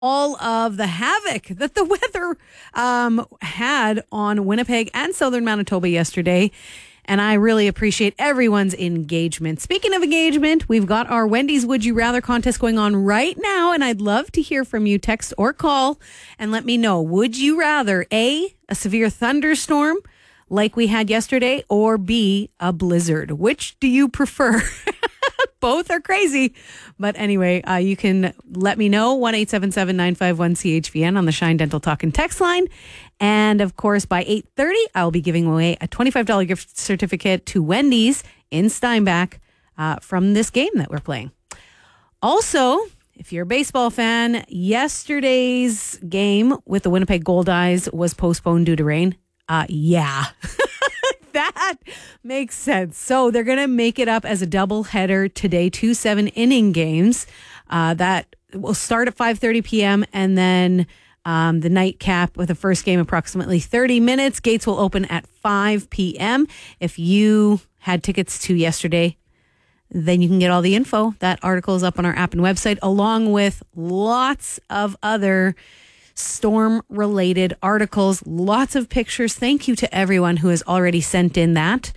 all of the havoc that the weather had on Winnipeg and southern Manitoba yesterday. And I really appreciate everyone's engagement. Speaking of engagement, we've got our Wendy's Would You Rather contest going on right now. And I'd love to hear from you. Text or call and let me know. Would you rather A, a severe thunderstorm like we had yesterday, or B, a blizzard? Which do you prefer? Both are crazy. But anyway, you can let me know. 1-877-951-CHVN on the Shine Dental Talk and text line. And of course, by 8:30, I'll be giving away a $25 gift certificate to Wendy's in Steinbach from this game that we're playing. Also, if you're a baseball fan, yesterday's game with the Winnipeg Goldeyes was postponed due to rain. Yeah. That makes sense. So they're going to make it up as a doubleheader today, 2 7-inning games that will start at 5:30 p.m. and then the nightcap with the first game approximately 30 minutes. Gates will open at 5 p.m. If you had tickets to yesterday, then you can get all the info. That article is up on our app and website, along with lots of other storm-related articles, lots of pictures. Thank you to everyone who has already sent in that,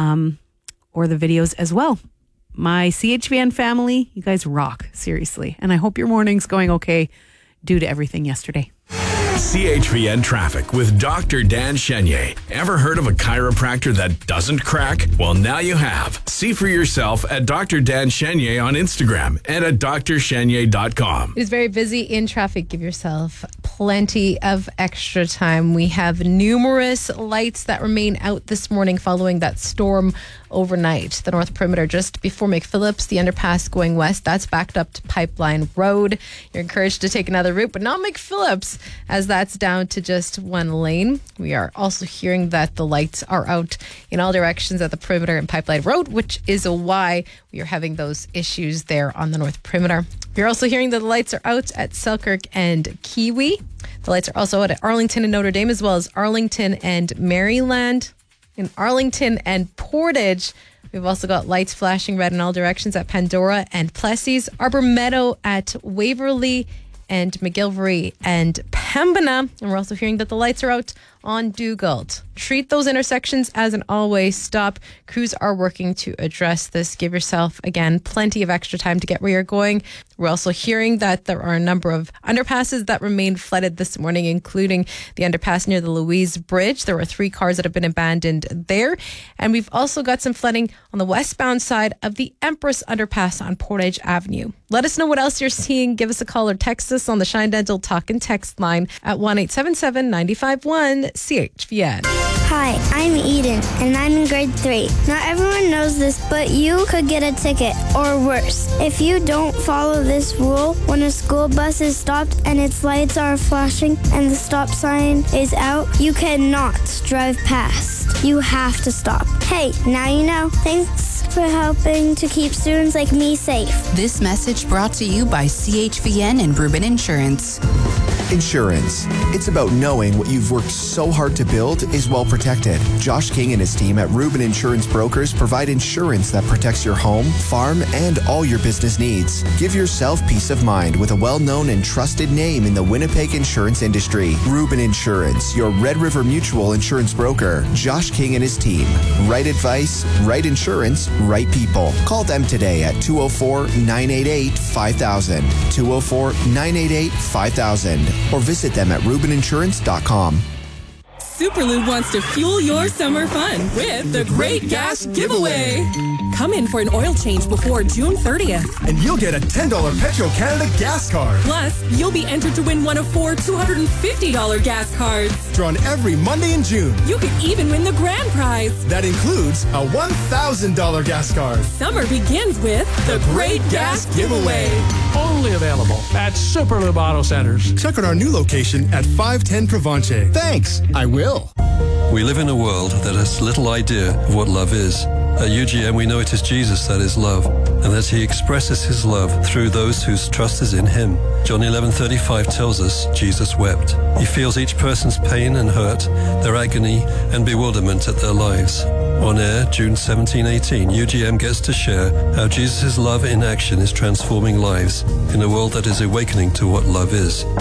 or the videos as well. My CHVN family, you guys rock, seriously. And I hope your morning's going okay due to everything yesterday. CHVN Traffic with Dr. Dan Chenier. Ever heard of a chiropractor that doesn't crack? Well, now you have. See for yourself at Dr. Dan Chenier on Instagram and at drchenier.com. It is very busy in traffic. Give yourself plenty of extra time. We have numerous lights that remain out this morning following that storm overnight. The North Perimeter just before McPhillips, the underpass going west, that's backed up to Pipeline Road. You're encouraged to take another route, but not McPhillips, as that's down to just one lane. We are also hearing that the lights are out in all directions at the Perimeter and Pipeline Road, which is why we are having those issues there on the North Perimeter. We're also hearing that the lights are out at Selkirk and Kiwi. The lights are also out at Arlington and Notre Dame, as well as Arlington and Maryland. In Arlington and Portage, we've also got lights flashing red in all directions at Pandora and Plessis, Arbor Meadow at Waverly and McGilvery and Pembina. And we're also hearing that the lights are out on Dugald. Treat those intersections as an always stop. Crews are working to address this. Give yourself, again, plenty of extra time to get where you're going. We're also hearing that there are a number of underpasses that remain flooded this morning, including the underpass near the Louise Bridge. There were 3 cars that have been abandoned there. And we've also got some flooding on the westbound side of the Empress Underpass on Portage Avenue. Let us know what else you're seeing. Give us a call or text us on the Shine Dental Talk and text line at 1-877-951-CHVN. Hi, I'm Eden, and I'm in grade 3. Not everyone knows this, but you could get a ticket, or worse. If you don't follow this rule, when a school bus is stopped and its lights are flashing and the stop sign is out, you cannot drive past. You have to stop. Hey, now you know. Thanks for helping to keep students like me safe. This message brought to you by CHVN and Rubin Insurance. Insurance. It's about knowing what you've worked so hard to build is well protected. Josh King and his team at Rubin Insurance Brokers provide insurance that protects your home, farm, and all your business needs. Give yourself peace of mind with a well-known and trusted name in the Winnipeg insurance industry. Rubin Insurance, your Red River Mutual insurance broker. Josh King and his team. Right advice, right insurance, right people. Call them today at 204-988-5000. 204-988-5000. Or visit them at rubininsurance.com. Superlube wants to fuel your summer fun with the Great Gas Giveaway. Come in for an oil change before June 30th. And you'll get a $10 Petro-Canada gas card. Plus, you'll be entered to win one of 4 $250 gas cards. Drawn every Monday in June. You could even win the grand prize. That includes a $1,000 gas card. Summer begins with the Great Gas Giveaway. Only available at Superlube Auto Centers. Check out our new location at 510 Provencher. Thanks, I will. We live in a world that has little idea of what love is. At UGM, we know it is Jesus that is love, and that he expresses his love through those whose trust is in him. John 11:35 tells us Jesus wept. He feels each person's pain and hurt, their agony and bewilderment at their lives. On air, June 17-18, UGM gets to share how Jesus' love in action is transforming lives in a world that is awakening to what love is.